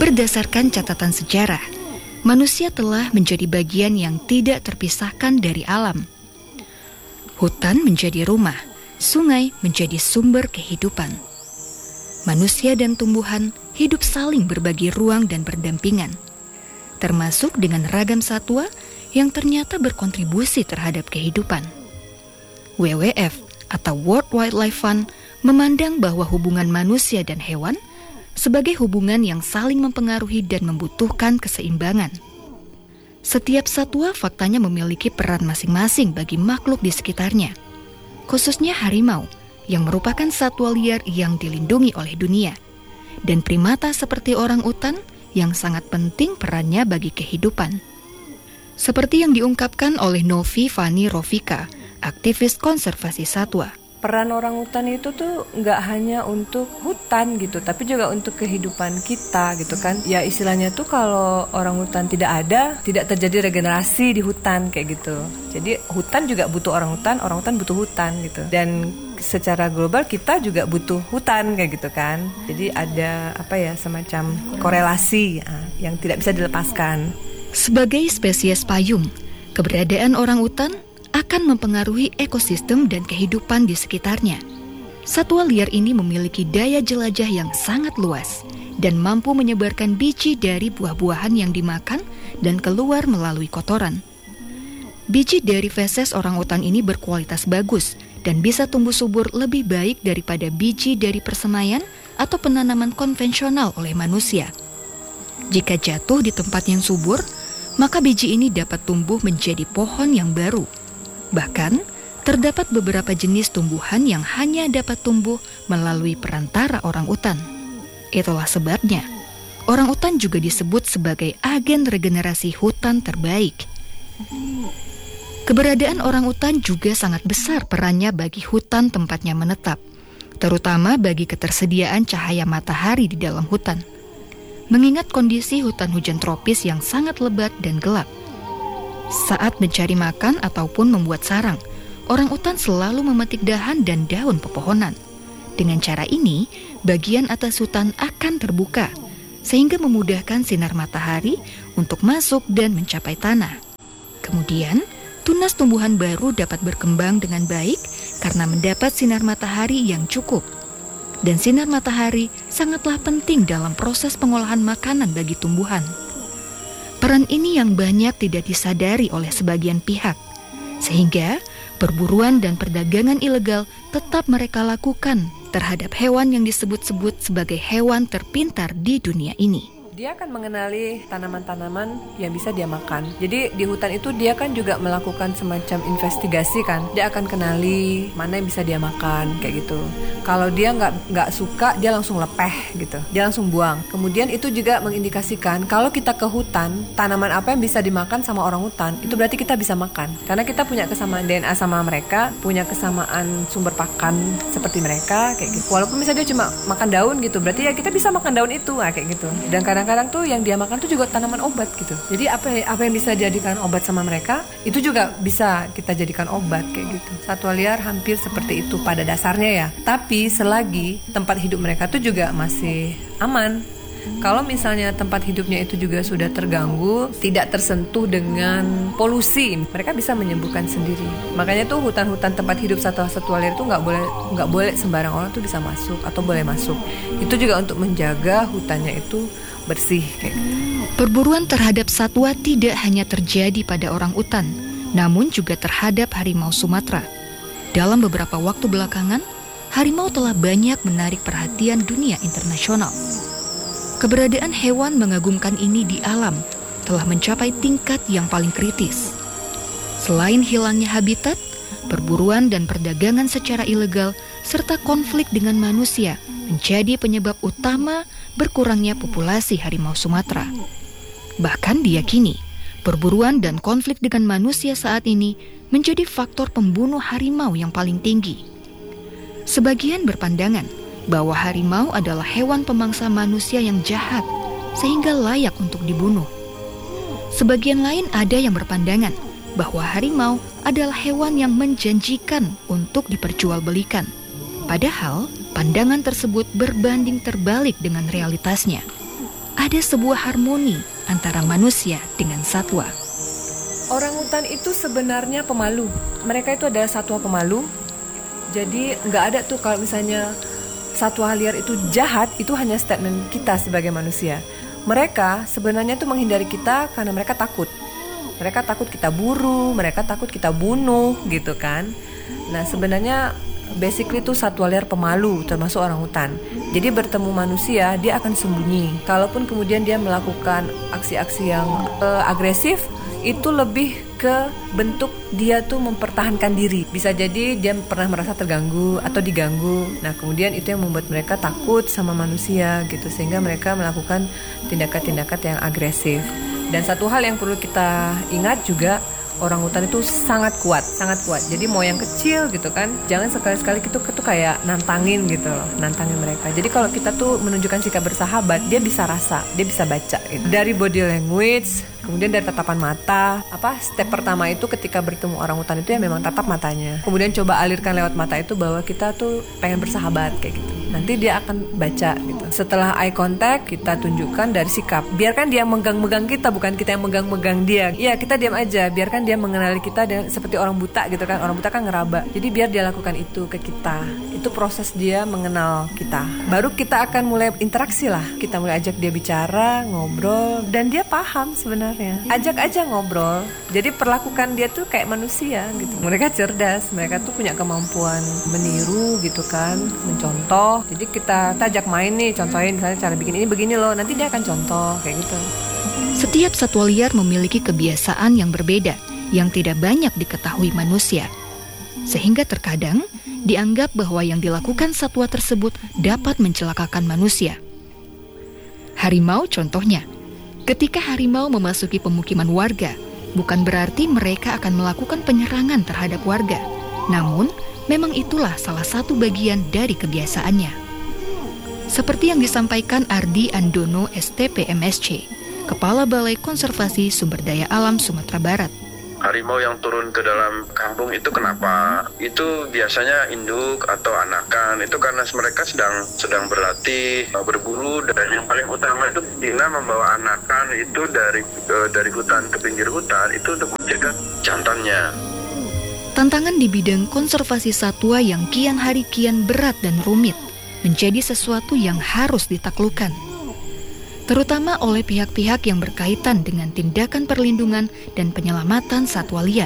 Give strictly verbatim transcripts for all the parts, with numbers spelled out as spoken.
Berdasarkan catatan sejarah, manusia telah menjadi bagian yang tidak terpisahkan dari alam. Hutan menjadi rumah, sungai menjadi sumber kehidupan. Manusia dan tumbuhan hidup saling berbagi ruang dan berdampingan, termasuk dengan ragam satwa yang ternyata berkontribusi terhadap kehidupan. W W F atau World Wildlife Fund memandang bahwa hubungan manusia dan hewan sebagai hubungan yang saling mempengaruhi dan membutuhkan keseimbangan. Setiap satwa faktanya memiliki peran masing-masing bagi makhluk di sekitarnya, khususnya harimau yang merupakan satwa liar yang dilindungi oleh dunia, dan primata seperti orangutan yang sangat penting perannya bagi kehidupan. Seperti yang diungkapkan oleh Novi Fani Rofika, aktivis konservasi satwa. Peran orangutan itu tuh nggak hanya untuk hutan gitu, tapi juga untuk kehidupan kita gitu kan. Ya istilahnya tuh kalau orangutan tidak ada, tidak terjadi regenerasi di hutan kayak gitu. Jadi hutan juga butuh orangutan, orangutan butuh hutan gitu. Dan secara global kita juga butuh hutan kayak gitu kan. Jadi ada apa ya semacam korelasi ah, yang tidak bisa dilepaskan. Sebagai spesies payung, keberadaan orangutan akan mempengaruhi ekosistem dan kehidupan di sekitarnya. Satwa liar ini memiliki daya jelajah yang sangat luas dan mampu menyebarkan biji dari buah-buahan yang dimakan dan keluar melalui kotoran. Biji dari feses orangutan ini berkualitas bagus dan bisa tumbuh subur lebih baik daripada biji dari persemaian atau penanaman konvensional oleh manusia. Jika jatuh di tempat yang subur, maka biji ini dapat tumbuh menjadi pohon yang baru. Bahkan, terdapat beberapa jenis tumbuhan yang hanya dapat tumbuh melalui perantara orangutan. Itulah sebabnya, orangutan juga disebut sebagai agen regenerasi hutan terbaik. Keberadaan orangutan juga sangat besar perannya bagi hutan tempatnya menetap, terutama bagi ketersediaan cahaya matahari di dalam hutan. Mengingat kondisi hutan hujan tropis yang sangat lebat dan gelap. Saat mencari makan ataupun membuat sarang, orangutan selalu memetik dahan dan daun pepohonan. Dengan cara ini, bagian atas hutan akan terbuka, sehingga memudahkan sinar matahari untuk masuk dan mencapai tanah. Kemudian, tunas tumbuhan baru dapat berkembang dengan baik karena mendapat sinar matahari yang cukup. Dan sinar matahari sangatlah penting dalam proses pengolahan makanan bagi tumbuhan. Peran ini yang banyak tidak disadari oleh sebagian pihak, sehingga perburuan dan perdagangan ilegal tetap mereka lakukan terhadap hewan yang disebut-sebut sebagai hewan terpintar di dunia ini. Dia akan mengenali tanaman-tanaman yang bisa dia makan. Jadi di hutan itu dia kan juga melakukan semacam investigasi kan. Dia akan kenali mana yang bisa dia makan kayak gitu. Kalau dia nggak nggak suka, dia langsung lepeh gitu. Dia langsung buang. Kemudian itu juga mengindikasikan kalau kita ke hutan, tanaman apa yang bisa dimakan sama orang hutan, itu berarti kita bisa makan. Karena kita punya kesamaan D N A sama mereka, punya kesamaan sumber pakan seperti mereka kayak gitu. Walaupun misalnya dia cuma makan daun gitu, berarti ya kita bisa makan daun itu ah, kayak gitu. Dan kadang Kadang-kadang tuh yang dia makan tuh juga tanaman obat gitu. Jadi apa apa yang bisa dijadikan obat sama mereka, itu juga bisa kita jadikan obat kayak gitu. Satwa liar hampir seperti itu pada dasarnya ya. Tapi selagi tempat hidup mereka tuh juga masih aman. Kalau misalnya tempat hidupnya itu juga sudah terganggu, tidak tersentuh dengan polusi, mereka bisa menyembuhkan sendiri. Makanya tuh hutan-hutan tempat hidup satwa-satwa liar itu nggak boleh nggak boleh sembarang orang tuh bisa masuk atau boleh masuk. Itu juga untuk menjaga hutannya itu bersih kayak gitu. Perburuan terhadap satwa tidak hanya terjadi pada orangutan, namun juga terhadap harimau Sumatera. Dalam beberapa waktu belakangan, harimau telah banyak menarik perhatian dunia internasional. Keberadaan hewan mengagumkan ini di alam telah mencapai tingkat yang paling kritis. Selain hilangnya habitat, perburuan dan perdagangan secara ilegal serta konflik dengan manusia menjadi penyebab utama berkurangnya populasi harimau Sumatera. Bahkan diyakini, perburuan dan konflik dengan manusia saat ini menjadi faktor pembunuh harimau yang paling tinggi. Sebagian berpandangan bahwa harimau adalah hewan pemangsa manusia yang jahat, sehingga layak untuk dibunuh. Sebagian lain ada yang berpandangan bahwa harimau adalah hewan yang menjanjikan untuk diperjualbelikan. Padahal, pandangan tersebut berbanding terbalik dengan realitasnya. ada sebuah harmoni antara manusia dengan satwa. Orangutan itu sebenarnya pemalu. Mereka itu adalah satwa pemalu. Jadi nggak ada tuh kalau misalnya satwa liar itu jahat, itu hanya statement kita sebagai manusia. Mereka sebenarnya tuh menghindari kita karena mereka takut. Mereka takut kita buru, mereka takut kita bunuh gitu kan. Nah sebenarnya basically tuh satwa liar pemalu termasuk orangutan. Jadi bertemu manusia dia akan sembunyi. Kalaupun kemudian dia melakukan aksi-aksi yang uh, agresif, itu lebih ke bentuk dia tuh mempertahankan diri. Bisa jadi dia pernah merasa terganggu atau diganggu. Nah kemudian itu yang membuat mereka takut sama manusia gitu, sehingga mereka melakukan tindakan-tindakan yang agresif. Dan satu hal yang perlu kita ingat juga, orangutan itu sangat kuat, sangat kuat. Jadi mau yang kecil gitu kan, jangan sekali-sekali itu tuh kayak nantangin gitu loh, nantangin mereka. Jadi kalau kita tuh menunjukkan sikap bersahabat, dia bisa rasa, dia bisa baca gitu. Dari body language, kemudian dari tatapan mata. Apa step pertama itu ketika bertemu orangutan itu ya memang tatap matanya. Kemudian coba alirkan lewat mata itu bahwa kita tuh pengen bersahabat kayak gitu. Nanti dia akan baca gitu. Setelah eye contact, kita tunjukkan dari sikap. Biarkan dia megang-megang kita, bukan kita yang megang-megang dia. Iya, kita diam aja. Biarkan dia mengenali kita dengan, seperti orang buta gitu kan. Orang buta kan ngeraba. Jadi biar dia lakukan itu ke kita. Itu proses dia mengenal kita. Baru kita akan mulai interaksi lah. Kita mulai ajak dia bicara, ngobrol, dan dia paham sebenarnya. Ajak aja ngobrol. Jadi perlakukan dia tuh kayak manusia gitu. Mereka cerdas. Mereka tuh punya kemampuan meniru gitu kan, mencontoh. Jadi kita, kita ajak main nih, contohin misalnya cara bikin ini begini loh, nanti dia akan contoh kayak gitu. Setiap satwa liar memiliki kebiasaan yang berbeda yang tidak banyak diketahui manusia. Sehingga terkadang dianggap bahwa yang dilakukan satwa tersebut dapat mencelakakan manusia. Harimau contohnya. Ketika harimau memasuki pemukiman warga, bukan berarti mereka akan melakukan penyerangan terhadap warga. Namun, memang itulah salah satu bagian dari kebiasaannya. Seperti yang disampaikan Ardi Andono S T P M S C, Kepala Balai Konservasi Sumber Daya Alam Sumatera Barat. Harimau yang turun ke dalam kampung itu kenapa? Itu biasanya induk atau anakan. Itu karena mereka sedang sedang berlatih berburu, dan yang paling utama itu Dina membawa anakan itu dari dari hutan ke pinggir hutan itu untuk menjaga jantannya. Tantangan di bidang konservasi satwa yang kian hari kian berat dan rumit menjadi sesuatu yang harus ditaklukkan, terutama oleh pihak-pihak yang berkaitan dengan tindakan perlindungan dan penyelamatan satwa liar.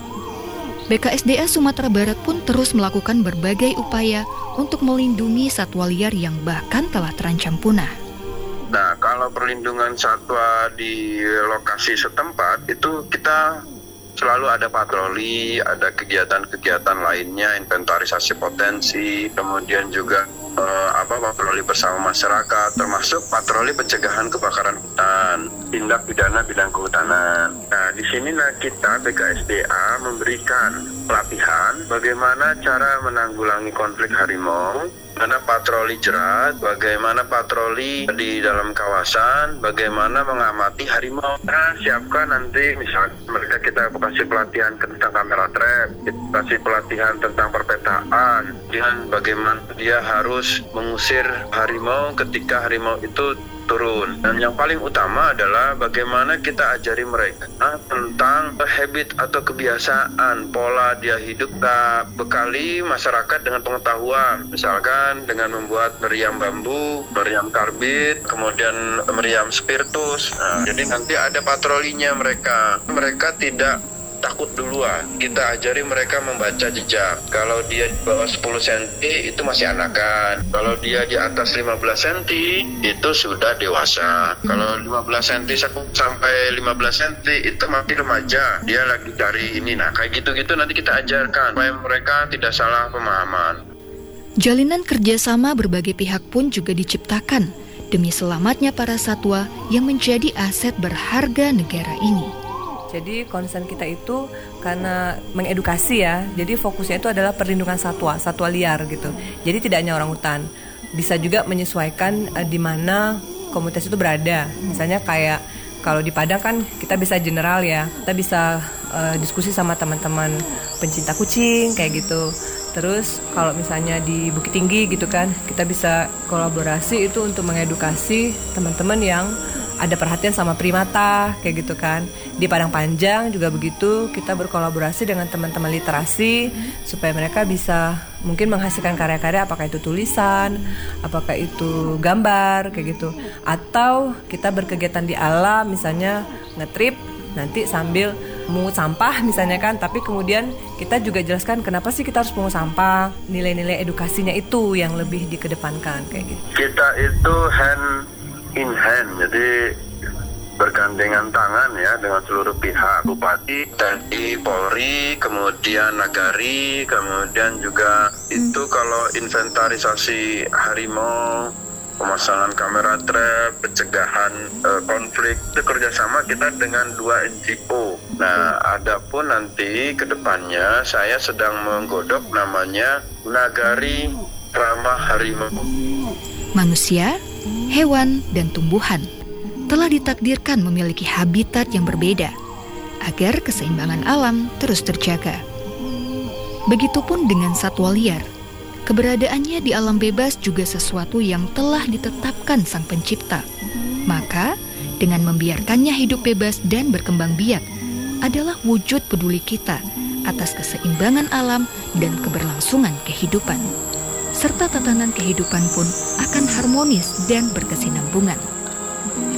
B K S D A Sumatera Barat pun terus melakukan berbagai upaya untuk melindungi satwa liar yang bahkan telah terancam punah. Nah, kalau perlindungan satwa di lokasi setempat itu kita selalu ada patroli, ada kegiatan-kegiatan lainnya, inventarisasi potensi, kemudian juga uh, apa patroli bersama masyarakat, termasuk patroli pencegahan kebakaran hutan, tindak pidana bidang kehutanan. Nah, di sinilah kita B K S D A memberikan pelatihan bagaimana cara menanggulangi konflik harimau, bagaimana patroli jerat, bagaimana patroli di dalam kawasan, bagaimana mengamati harimau. Nah, siapkan nanti misalnya mereka kita kasih pelatihan tentang kamera trap, kita kasih pelatihan tentang perpetaan, dan bagaimana dia harus mengusir harimau ketika harimau itu turun. Dan yang paling utama adalah bagaimana kita ajari mereka tentang habit atau kebiasaan, pola dia hidup, kita bekali masyarakat dengan pengetahuan, misalkan dengan membuat meriam bambu, meriam karbit, kemudian meriam spiritus. Nah, jadi nanti ada patrolinya mereka. Mereka tidak takut duluan. Kita ajari mereka membaca jejak. Kalau dia di bawah sepuluh sentimeter itu masih anakan. Kalau dia di atas lima belas sentimeter itu sudah dewasa. Kalau lima belas sentimeter sampai lima belas sentimeter itu masih remaja. Dia lagi cari ini. Nah, kayak gitu-gitu nanti kita ajarkan supaya mereka tidak salah pemahaman. Jalinan kerjasama berbagai pihak pun juga diciptakan demi selamatnya para satwa yang menjadi aset berharga negara ini. Jadi concern kita itu karena mengedukasi ya. Jadi fokusnya itu adalah perlindungan satwa, satwa liar gitu. Jadi tidak hanya orangutan, bisa juga menyesuaikan uh, di mana komunitas itu berada. Misalnya kayak kalau di Padang kan kita bisa general ya. Kita bisa uh, diskusi sama teman-teman pencinta kucing kayak gitu. Terus kalau misalnya di Bukit Tinggi gitu kan, kita bisa kolaborasi itu untuk mengedukasi teman-teman yang ada perhatian sama primata kayak gitu kan. Di Padang Panjang juga begitu, kita berkolaborasi dengan teman-teman literasi supaya mereka bisa mungkin menghasilkan karya-karya, apakah itu tulisan, apakah itu gambar kayak gitu. Atau kita berkegiatan di alam, misalnya ngetrip nanti sambil mungut sampah misalnya kan, tapi kemudian kita juga jelaskan kenapa sih kita harus mungut sampah, nilai-nilai edukasinya itu yang lebih dikedepankan kayak gitu. Kita itu hand in hand, jadi bergandengan tangan ya dengan seluruh pihak, Bupati, T N I, Polri, kemudian Nagari, kemudian juga itu kalau inventarisasi harimau, pemasangan kamera trap, pencegahan uh, konflik, itu kerjasama kita dengan dua N G O. Nah, adapun nanti ke depannya saya sedang menggodok namanya Nagari Ramah Harimau. Manusia, hewan, dan tumbuhan telah ditakdirkan memiliki habitat yang berbeda agar keseimbangan alam terus terjaga. Begitupun dengan satwa liar. Keberadaannya di alam bebas juga sesuatu yang telah ditetapkan Sang Pencipta. Maka, dengan membiarkannya hidup bebas dan berkembang biak adalah wujud peduli kita atas keseimbangan alam dan keberlangsungan kehidupan. Serta tatanan kehidupan pun akan harmonis dan berkesinambungan.